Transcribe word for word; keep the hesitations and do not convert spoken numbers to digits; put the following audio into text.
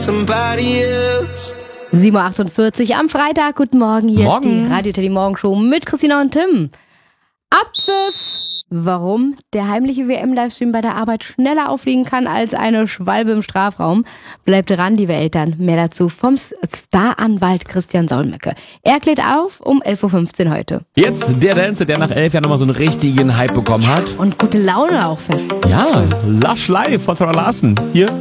somebody else. sieben Uhr achtundvierzig am Freitag. Guten Morgen, hier Morgen. ist die Radio Teddy Morgenshow mit Christina und Tim. Abpfiff! Warum der heimliche W M-Livestream bei der Arbeit schneller auffliegen kann als eine Schwalbe im Strafraum. Bleibt dran, liebe Eltern. Mehr dazu vom Staranwalt Christian Solmecke. Er klärt auf um elf Uhr fünfzehn heute. Jetzt der Dancer, der nach elf Jahren nochmal so einen richtigen Hype bekommen hat. Und gute Laune auch, Fisch. Ja, Lush Live von Zara Larsen. Hier